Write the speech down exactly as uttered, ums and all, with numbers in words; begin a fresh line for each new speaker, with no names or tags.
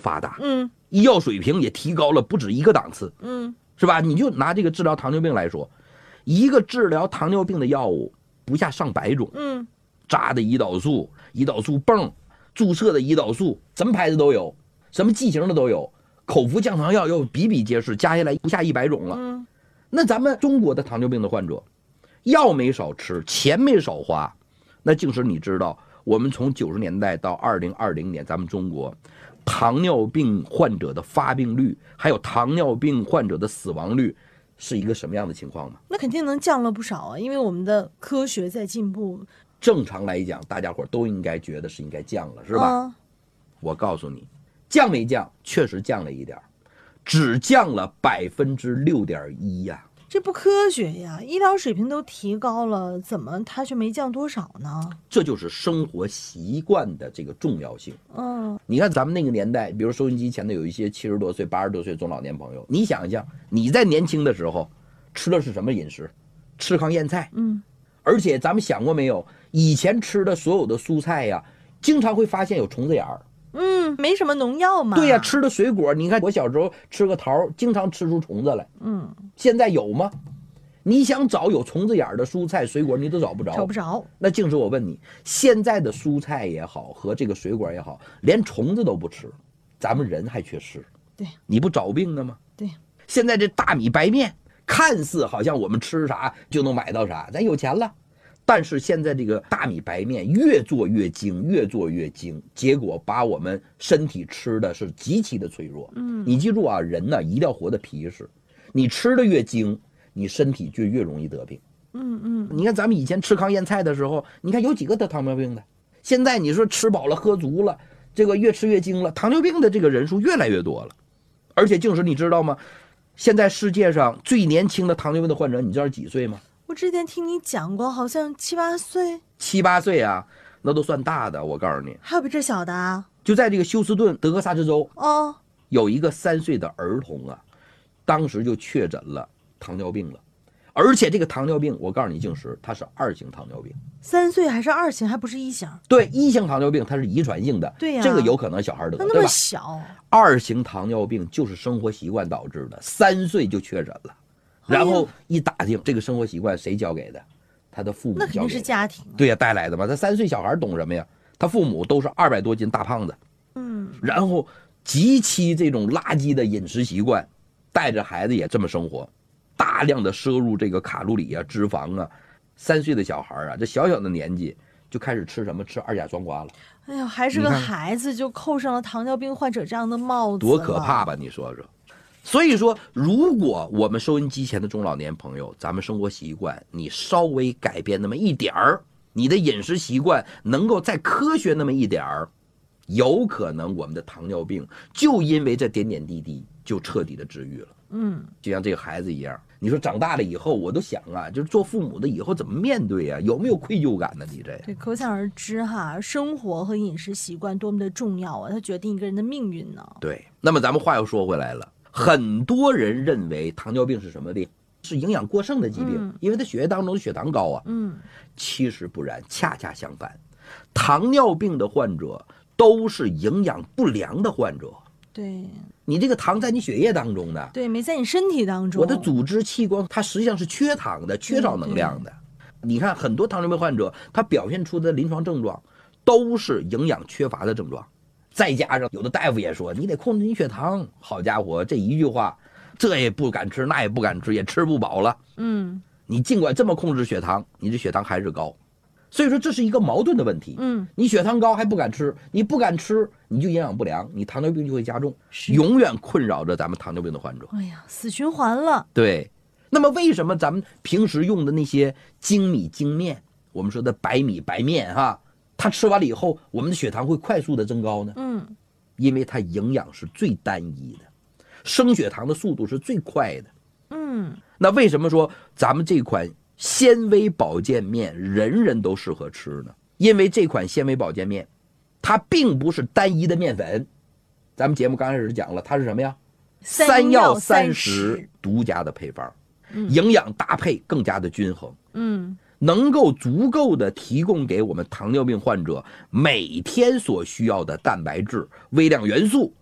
发达，
嗯，
医药水平也提高了不止一个档次，
嗯，
是吧？你就拿这个治疗糖尿病来说，一个治疗糖尿病的药物不下上百种，
嗯，
扎的胰岛素、胰岛素泵、注射的胰岛素，什么牌子都有，什么剂型的都有，口服降糖药又比比皆是，加起来不下一百种了。
嗯，
那咱们中国的糖尿病的患者，药没少吃，钱没少花，那竟是你知道，我们从九十年代到二零二零年，咱们中国糖尿病患者的发病率，还有糖尿病患者的死亡率，是一个什么样的情况吗？
那肯定能降了不少啊，因为我们的科学在进步。
正常来讲，大家伙都应该觉得是应该降了，是吧？
啊、
我告诉你，降没降？确实降了一点，只降了百分之六点一呀。
这不科学呀！医疗水平都提高了，怎么它却没降多少呢？
这就是生活习惯的这个重要性。
嗯，
你看咱们那个年代，比如收音机前的有一些七十多岁、八十多岁中老年朋友，你想想，你在年轻的时候吃的是什么饮食？吃糠咽菜。
嗯，
而且咱们想过没有，以前吃的所有的蔬菜呀，经常会发现有虫子眼儿。
嗯，没什么农药嘛。
对呀，吃的水果，你看我小时候吃个桃，经常吃出虫子来。
嗯，
现在有吗？你想找有虫子眼的蔬菜水果，你都找不着。
找不着。
那静时我问你，现在的蔬菜也好，和这个水果也好，连虫子都不吃，咱们人还缺吃。
对，
你不找病的吗？
对。
现在这大米白面，看似好像我们吃啥就能买到啥，咱有钱了。但是现在这个大米白面越做越精，越做越精，结果把我们身体吃的是极其的脆弱。
嗯，
你记住啊，人呢一定要活得皮实，你吃的越精，你身体就越容易得病。
嗯嗯，
你看咱们以前吃糠咽菜的时候，你看有几个得糖尿病的？现在你说吃饱了喝足了，这个越吃越精了，糖尿病的这个人数越来越多了。而且静时你知道吗？现在世界上最年轻的糖尿病的患者，你知道是几岁吗？
我之前听你讲过，好像七八岁。
七八岁啊，那都算大的。我告诉你，
还有比这小的啊？
就在这个休斯顿德克萨斯州，
哦，
有一个三岁的儿童啊，当时就确诊了糖尿病了。而且这个糖尿病，我告诉你，静时它是二型糖尿病。
三岁还是二型，还不是一型？
对，一型糖尿病它是遗传性的，
对呀，
这个有可能小孩得，
那那么小。
二型糖尿病就是生活习惯导致的，三岁就确诊了，然后一打听，这个生活习惯谁教给的？他的父母教给的。
那肯定是家庭。
对呀，带来的嘛。他三岁小孩懂什么呀？他父母都是二百多斤大胖子，
嗯，
然后极其这种垃圾的饮食习惯，带着孩子也这么生活。大量的摄入这个卡路里啊、脂肪啊，三岁的小孩啊，这小小的年纪就开始吃什么？吃二甲双胍了。
哎呀，还是个孩子就扣上了糖尿病患者这样的帽子，
多可怕吧？你说说。所以说，如果我们收音机前的中老年朋友，咱们生活习惯你稍微改变那么一点儿，你的饮食习惯能够再科学那么一点儿，有可能我们的糖尿病就因为这点点滴滴就彻底的治愈了。
嗯，
就像这个孩子一样，你说长大了以后，我都想啊，就是做父母的以后怎么面对啊？有没有愧疚感呢？你这
对，可想而知哈，生活和饮食习惯多么的重要啊，它决定一个人的命运呢。
对，那么咱们话又说回来了，很多人认为糖尿病是什么病？是营养过剩的疾病，
嗯、
因为他血液当中的血糖高啊。
嗯，
其实不然，恰恰相反，糖尿病的患者都是营养不良的患者。
对，
你这个糖在你血液当中的，
对，没在你身体当中。
我的组织器官它实际上是缺糖的，缺少能量的。你看很多糖尿病患者，他表现出的临床症状都是营养缺乏的症状，再加上有的大夫也说你得控制你血糖。好家伙，这一句话，这也不敢吃，那也不敢吃，也吃不饱了。
嗯，
你尽管这么控制血糖，你这血糖还是高。所以说这是一个矛盾的问题。
嗯，
你血糖高还不敢吃，你不敢吃，你就营养不良，你糖尿病就会加重，永远困扰着咱们糖尿病的患者。
哎呀，死循环了。
对，那么为什么咱们平时用的那些精米精面，我们说的白米白面哈，它吃完了以后，我们的血糖会快速的增高呢？
嗯，
因为它营养是最单一的，升血糖的速度是最快的。
嗯，
那为什么说咱们这款纤维保健面人人都适合吃呢？因为这款纤维保健面它并不是单一的面粉，咱们节目刚开始讲了，它是什么呀？三药三食独家的配方，营养搭配更加的均衡，
嗯，
能够足够的提供给我们糖尿病患者每天所需要的蛋白质、微量元素，